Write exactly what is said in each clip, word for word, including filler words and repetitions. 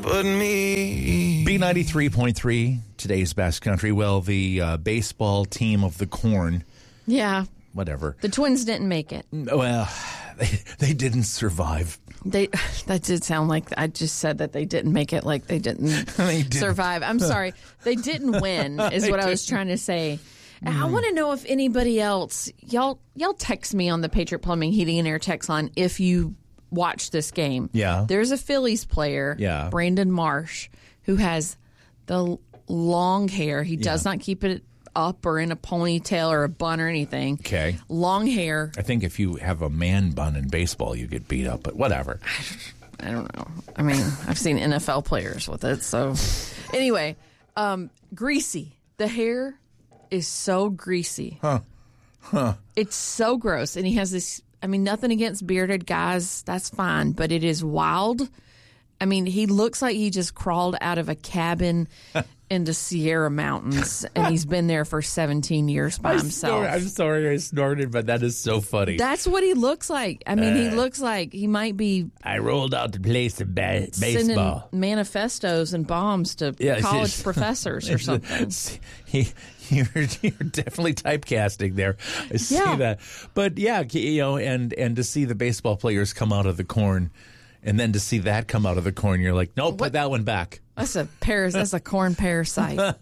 but me. B ninety-three point three, today's best country. Well, the uh, baseball team of the Corn. Yeah. Whatever. The Twins didn't make it. Well, they, they didn't survive. They That did sound like I just said that they didn't make it, like they didn't, they didn't. survive. I'm sorry. They didn't win is what I was trying to say. Mm. I want to know if anybody else, y'all, y'all text me on the Patriot Plumbing, Heating, and Air text line if you watch this game. Yeah. There's a Phillies player, yeah. Brandon Marsh, who has the long hair. He does yeah. not keep it up or in a ponytail or a bun or anything. Okay. Long hair. I think if you have a man bun in baseball, you get beat up, but whatever. I don't know. I mean, I've seen N F L players with it. So anyway, um, greasy. The hair is so greasy. Huh. Huh. It's so gross. And he has this, I mean, nothing against bearded guys. That's fine. But it is wild. I mean, he looks like he just crawled out of a cabin into Sierra Mountains, and he's been there for seventeen years by I himself. Snort, I'm sorry I snorted, but that is so funny. That's what he looks like. I mean, uh, he looks like he might be... I rolled out to play some ba- baseball. Sending manifestos and bombs to yeah, college professors or something. He, you're, you're definitely typecasting there. I see yeah. that. But, yeah, you know, and, and to see the baseball players come out of the Corn... And then to see that come out of the corn, you're like, nope, put that one back. That's a paras- That's a corn parasite.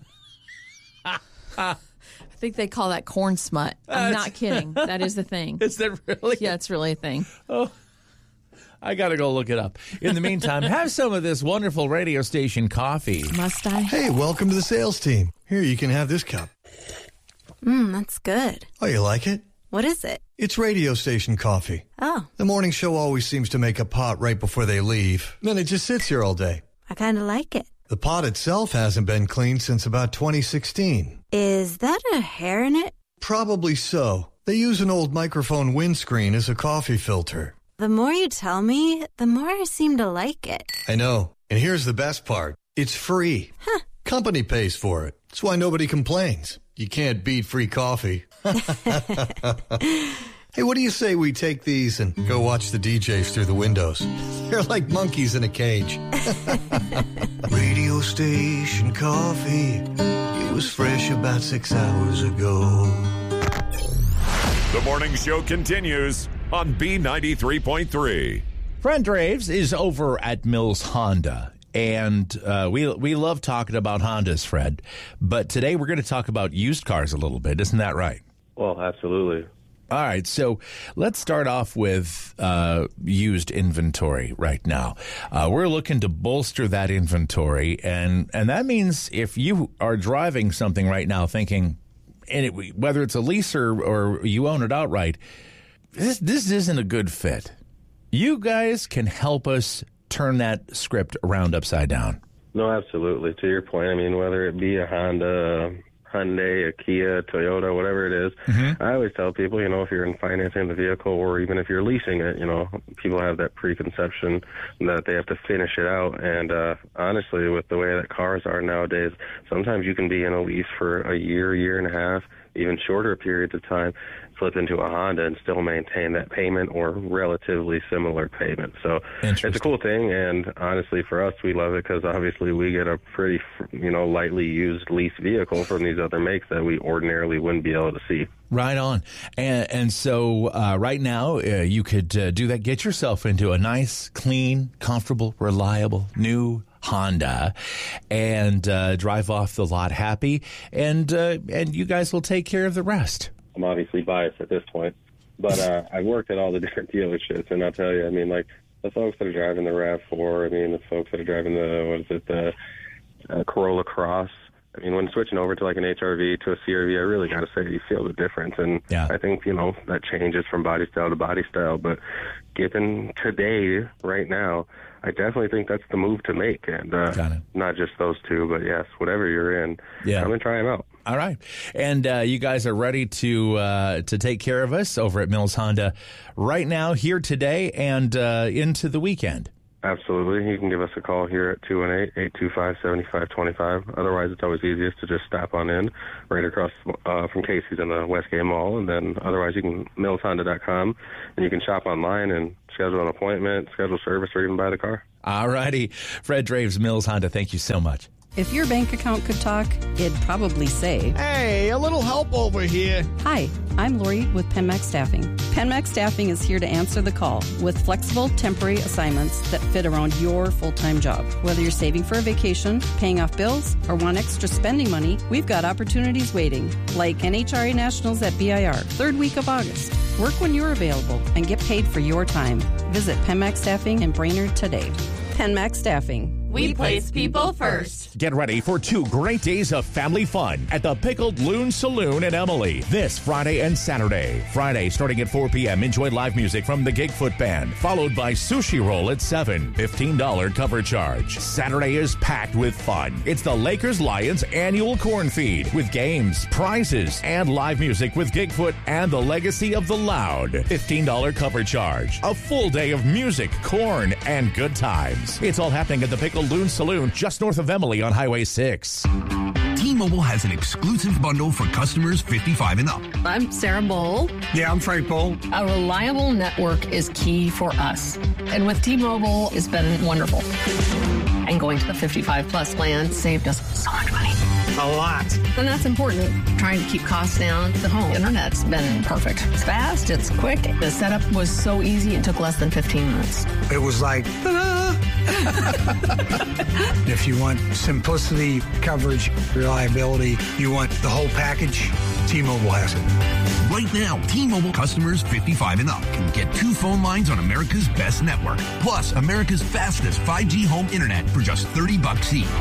I think they call that corn smut. I'm not kidding. That is the thing. Is that really? Yeah, it's really a thing. Oh, I got to go look it up. In the meantime, have some of this wonderful radio station coffee. Must I? Hey, welcome to the sales team. Here, you can have this cup. Mmm, that's good. Oh, you like it? What is it? It's radio station coffee. Oh. The morning show always seems to make a pot right before they leave. Then it just sits here all day. I kind of like it. The pot itself hasn't been cleaned since about twenty sixteen. Is that a hair in it? Probably so. They use an old microphone windscreen as a coffee filter. The more you tell me, the more I seem to like it. I know. And here's the best part. It's free. Huh. Company pays for it. That's why nobody complains. You can't beat free coffee. Hey, what do you say we take these and go watch the D Js through the windows? They're like monkeys in a cage. Radio station coffee. It was fresh about six hours ago. The morning show continues on B ninety-three point three. Fred Draves is over at Mills Honda. And uh, we we love talking about Hondas, Fred. But today we're going to talk about used cars a little bit. Isn't that right? Well, absolutely. All right. So let's start off with uh, used inventory right now. Uh, we're looking to bolster that inventory. And, and that means if you are driving something right now thinking, and it, whether it's a lease or, or you own it outright, this, this isn't a good fit. You guys can help us turn that script around upside down. No, absolutely. To your point, I mean, whether it be a Honda, Hyundai, a Kia, Toyota, whatever it is, mm-hmm. I always tell people, you know, if you're in financing the vehicle or even if you're leasing it, you know, people have that preconception that they have to finish it out. And uh, honestly, with the way that cars are nowadays, sometimes you can be in a lease for a year, year and a half, even shorter periods of time, flip into a Honda and still maintain that payment or relatively similar payment. So it's a cool thing, and honestly, for us, we love it because obviously we get a pretty, you know, lightly used lease vehicle from these other makes that we ordinarily wouldn't be able to see. Right on. And, and so uh, right now, uh, you could uh, do that. Get yourself into a nice, clean, comfortable, reliable, new Honda and uh, drive off the lot happy, and uh, and you guys will take care of the rest. I'm obviously biased at this point, but uh, I've worked at all the different dealerships, and I'll tell you, I mean, like, the folks that are driving the RAV four, I mean, the folks that are driving the, what is it, the uh, Corolla Cross, I mean, when switching over to, like, an H R V to a C R V, I really got to say you feel the difference, and yeah. I think, you know, that changes from body style to body style, but given today, right now, I definitely think that's the move to make, and uh, not just those two, but yes, whatever you're in, yeah. come and try them out. All right, and uh, you guys are ready to uh, to take care of us over at Mills Honda right now, here today, and uh, into the weekend. Absolutely. You can give us a call here at two one eight, eight two five, seven five two five. Otherwise, it's always easiest to just stop on in right across uh, from Casey's in the Westgate Mall. And then otherwise, you can mills honda dot com, and you can shop online and schedule an appointment, schedule service, or even buy the car. All righty. Fred Draves, Mills Honda, thank you so much. If your bank account could talk, it'd probably say, "Hey, a little help over here." Hi, I'm Lori with Penmax Staffing. Penmax Staffing is here to answer the call with flexible temporary assignments that fit around your full-time job. Whether you're saving for a vacation, paying off bills, or want extra spending money, we've got opportunities waiting, like N H R A Nationals at B I R, third week of August. Work when you're available and get paid for your time. Visit Penmax Staffing in Brainerd today. Penmax Staffing. We place people first. Get ready for two great days of family fun at the Pickled Loon Saloon in Emily this Friday and Saturday. Friday, starting at four p.m., enjoy live music from the Gigfoot Band, followed by Sushi Roll at seven, fifteen dollars cover charge. Saturday is packed with fun. It's the Lakers Lions annual corn feed with games, prizes, and live music with Gigfoot and the Legacy of the Loud. fifteen dollars cover charge. A full day of music, corn, and good times. It's all happening at the Pickled Loon Saloon just north of Emily on Highway six. T-Mobile has an exclusive bundle for customers fifty-five and up. I'm Sarah Bowl. Yeah, I'm Frank Bowl. A reliable network is key for us. And with T-Mobile, it's been wonderful. And going to the fifty-five plus plan saved us so much money. A lot. And that's important. Trying to keep costs down. The home internet's been perfect. It's fast. It's quick. The setup was so easy. It took less than fifteen minutes. It was like, ta-da! If you want simplicity, coverage, reliability, you want the whole package, T-Mobile has it. Right now, T-Mobile customers fifty-five and up can get two phone lines on America's best network, plus America's fastest five G home internet for just thirty bucks each.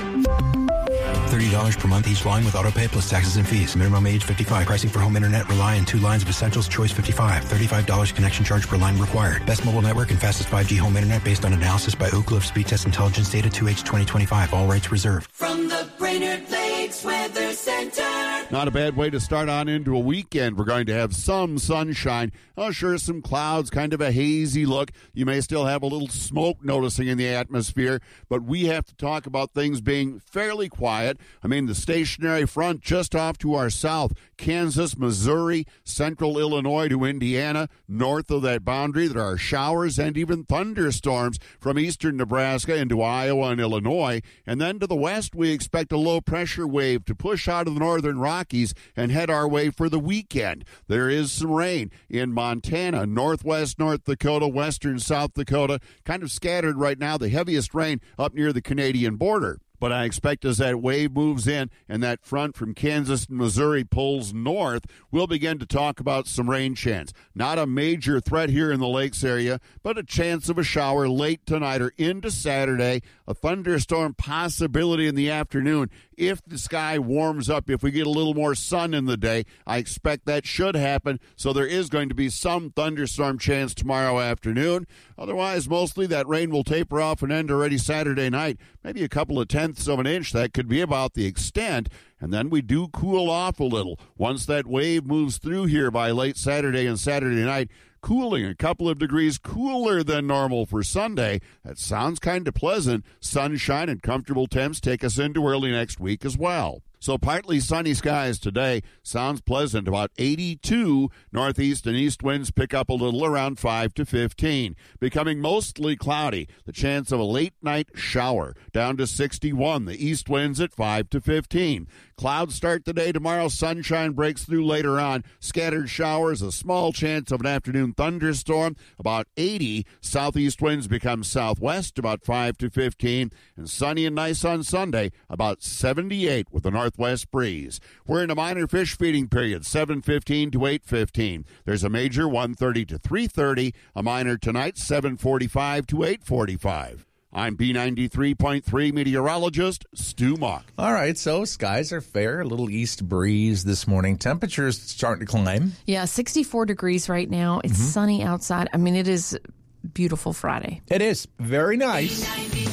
thirty dollars per month each line with autopay plus taxes and fees. Minimum age fifty-five. Pricing for home internet rely on two lines of Essentials Choice fifty-five. thirty-five dollars connection charge per line required. Best mobile network and fastest five G home internet based on analysis by Oak Cliff Speed Test Intelligence Data two H twenty twenty-five. All rights reserved. From the Brainerd Lakes Weather Center. Not a bad way to start on into a weekend. We're going to have some sunshine. Oh, sure, some clouds, kind of a hazy look. You may still have a little smoke noticing in the atmosphere, but we have to talk about things being fairly quiet. I mean, the stationary front just off to our south, Kansas, Missouri, central Illinois to Indiana. North of that boundary, there are showers and even thunderstorms from eastern Nebraska into Iowa and Illinois. And then to the west, we expect a low-pressure wave to push out of the northern Rockies and head our way for the weekend. There is some rain in Montana, northwest North Dakota, western South Dakota, kind of scattered right now, the heaviest rain up near the Canadian border. But I expect as that wave moves in and that front from Kansas and Missouri pulls north, we'll begin to talk about some rain chance. Not a major threat here in the lakes area, but a chance of a shower late tonight or into Saturday. A thunderstorm possibility in the afternoon if the sky warms up, if we get a little more sun in the day. I expect that should happen, so there is going to be some thunderstorm chance tomorrow afternoon. Otherwise, mostly that rain will taper off and end already Saturday night. Maybe a couple of tenths of an inch. That could be about the extent. And then we do cool off a little. Once that wave moves through here by late Saturday and Saturday night, cooling a couple of degrees cooler than normal for Sunday. That sounds kind of pleasant. Sunshine and comfortable temps take us into early next week as well. So partly sunny skies today. Sounds pleasant. About eighty-two. Northeast and east winds pick up a little around five to fifteen. Becoming mostly cloudy. The chance of a late night shower. Down to sixty-one. The east winds at five to fifteen. Clouds start the day tomorrow. Sunshine breaks through later on. Scattered showers. A small chance of an afternoon thunderstorm. About eighty. Southeast winds become southwest. About five to fifteen. And sunny and nice on Sunday. About seventy-eight with a north Northwest breeze. We're in a minor fish feeding period, seven fifteen to eight fifteen. There's a major one thirty to three thirty, a minor tonight, seven forty-five to eight forty-five. I'm B ninety-three point three meteorologist Stu Mock. All right, so skies are fair. A little east breeze this morning. Temperatures starting to climb. Yeah, sixty-four degrees right now. It's mm-hmm. sunny outside. I mean, it is beautiful Friday. It is. Very nice.